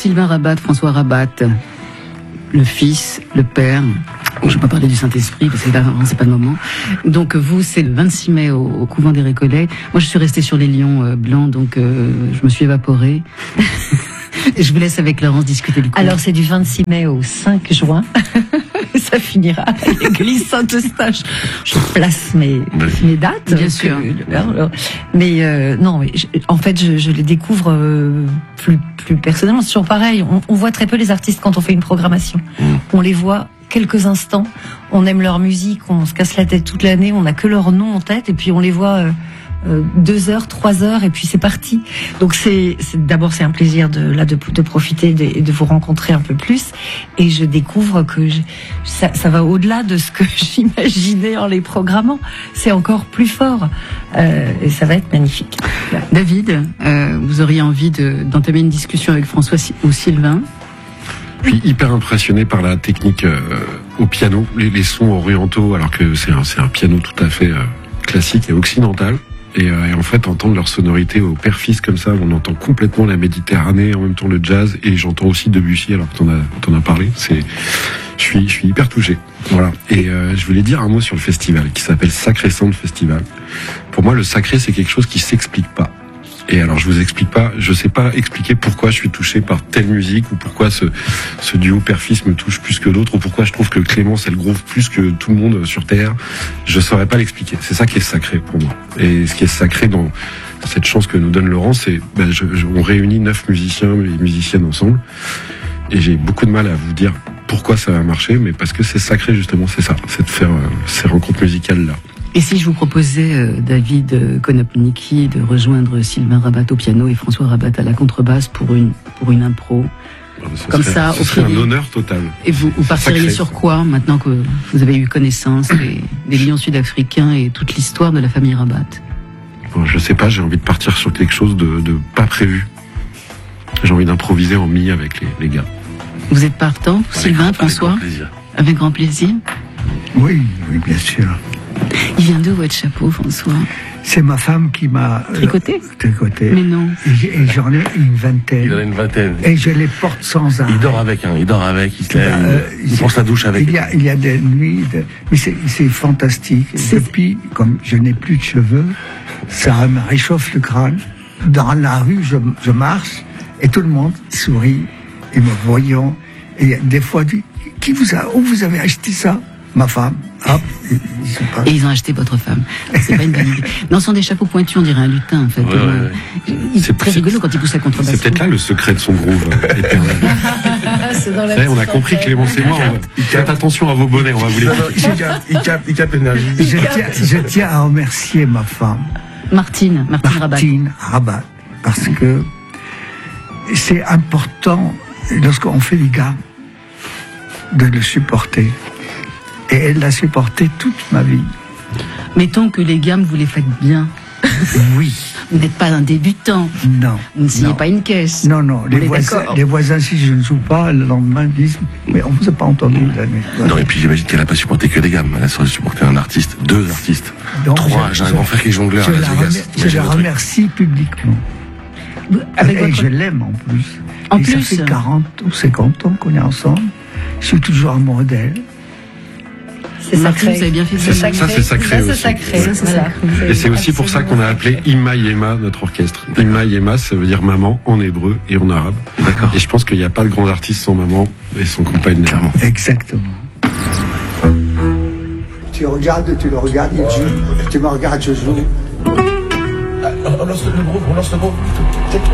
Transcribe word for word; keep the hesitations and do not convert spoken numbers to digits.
Sylvain Rabat, François Rabat, le fils, le père. Je ne vais pas parler du Saint-Esprit, parce que là, c'est pas le moment. Donc, vous, c'est le vingt-six mai au, au couvent des Récollets. Moi, je suis restée sur les lions euh, blancs, donc euh, je me suis évaporée. Et je vous laisse avec Laurence discuter du coup. Alors, c'est du vingt-six mai au cinq juin. Ça finira à l'église Saint-Eustache. Je place mes, mes dates. Bien sûr. Que, mais euh, non, mais je, en fait, je, je les découvre euh, plus, plus personnellement. C'est toujours pareil. On, on voit très peu les artistes quand on fait une programmation. Mmh. On les voit quelques instants. On aime leur musique. On se casse la tête toute l'année. On n'a que leur nom en tête. Et puis, on les voit... Euh, Euh, deux heures, trois heures, et puis c'est parti. Donc c'est, c'est d'abord c'est un plaisir de là de, de profiter de, de vous rencontrer un peu plus, et je découvre que je, ça, ça va au-delà de ce que j'imaginais en les programmant. C'est encore plus fort, euh, et ça va être magnifique. Là. David, euh, vous auriez envie de, d'entamer une discussion avec François ou Sylvain? Je suis hyper impressionné par la technique euh, au piano, les, les sons orientaux, alors que c'est un, c'est un piano tout à fait euh, classique et occidental. Et, euh, et en fait, entendre leur sonorité au père-fils comme ça, on entend complètement la Méditerranée, en même temps le jazz, et j'entends aussi Debussy, alors que t'en as, t'en as parlé. C'est, je suis, je suis hyper touché. Voilà. Et euh, je voulais dire un mot sur le festival, qui s'appelle Sacré Sound Festival. Pour moi, le sacré, c'est quelque chose qui s'explique pas. Et alors, je vous explique pas, je sais pas expliquer pourquoi je suis touché par telle musique, ou pourquoi ce, ce duo père-fils me touche plus que d'autres, ou pourquoi je trouve que Clémence, elle groove plus que tout le monde sur Terre. Je saurais pas l'expliquer. C'est ça qui est sacré pour moi. Et ce qui est sacré dans cette chance que nous donne Laurent, c'est, ben, je, je, on réunit neuf musiciens et musiciennes ensemble. Et j'ai beaucoup de mal à vous dire pourquoi ça va marcher, mais parce que c'est sacré, justement, c'est ça. C'est de faire euh, ces rencontres musicales-là. Et si je vous proposais, euh, David euh, Konopnicki, de rejoindre Sylvain Rabat au piano et François Rabat à la contrebasse pour une, pour une impro, ce comme serait, ça, ce au serait fil... un honneur total. Et vous, vous partiriez Sacré. sur quoi, maintenant que vous avez eu connaissance des, des lions sud-africains et toute l'histoire de la famille Rabat? Bon, je sais pas, j'ai envie de partir sur quelque chose de, de pas prévu. J'ai envie d'improviser en mi avec les, les gars. Vous êtes partant, Sylvain, avec François? grand plaisir. Avec grand plaisir. Oui, oui, bien sûr. Il vient d'où votre chapeau, François? C'est ma femme qui m'a euh, Tricoté? tricoté. Mais non. Et, et j'en ai une vingtaine. Il en a une vingtaine. Et je les porte sans arrêt. Il dort avec, hein. Il dort avec, il se lève, Euh, il prend sa douche avec. Il y a, il y a des nuits, de, mais c'est, c'est fantastique. C'est- Depuis, comme je n'ai plus de cheveux, ça me réchauffe le crâne. Dans la rue, je, je marche et tout le monde sourit et me voyant. Et des fois, dit, qui vous a, où vous avez acheté ça? Ma femme. Hop, ils sont pas. Et ils ont acheté votre femme. C'est pas une bonne idée. Non, ce sont des chapeaux pointus, on dirait un lutin, en fait. Ouais, ouais, ouais. Il C'est- est très c'est- rigolo quand il pousse la contrebasse. C'est peut-être là le secret de son groove euh, éternel. C'est dans la Vous savez, on a compris que Clémence et moi, on- faites attention à vos bonnets, on va vous les Non, non, il capte, il capte, il capte l'énergie. Je tiens, je tiens à remercier ma femme, Martine, Martine Rabat. Martine Rabat, parce que c'est important, lorsqu'on fait des gammes, de le supporter. Et elle l'a supporté toute ma vie. Mettons que les gammes, vous les faites bien. Oui, Vous n'êtes pas un débutant. non. Vous ne signez non. pas une caisse. Non, non, On les est voisins, d'accord. les voisins, si je ne joue pas, le lendemain disent, mais on ne vous a pas entendu la nuit. Non, et puis j'imagine qu'elle n'a pas supporté que des gammes. Elle a supporté un artiste, deux artistes, Donc, trois. je- J'ai un je- grand frère qui est jongleur Je à la, Las remer- Vegas. je Imagine la le truc. remercie publiquement. Avec Et votre... je l'aime en plus. En Et plus. ça fait quarante ou cinquante ans qu'on est ensemble. Je suis toujours amoureux d'elle. C'est Martine, sacré. vous avez bien fait C'est ça. sacré. Ça, c'est sacré Ça, c'est aussi. sacré. Ça, c'est Voilà. sacré. Et c'est aussi pour ça qu'on a appelé Imma Yema notre orchestre. Imma Yema, ça veut dire maman en hébreu et en arabe. D'accord. Et je pense qu'il n'y a pas de grand artiste sans maman et son compagne. Clairement. Exactement. Tu regardes, tu le regardes, il joue. Tu me regardes, je joue. On lance le groupe, on lance le groupe.